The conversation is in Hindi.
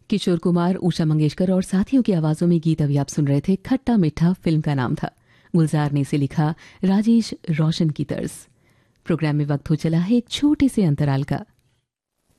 किशोर कुमार, उषा मंगेशकर और साथियों की आवाजों में गीत अभी आप सुन रहे थे। खट्टा मीठा फिल्म का नाम था। गुलजार ने इसे लिखा राजेश रोशन की तर्ज। प्रोग्राम में वक्त हो चला है एक छोटे से अंतराल का।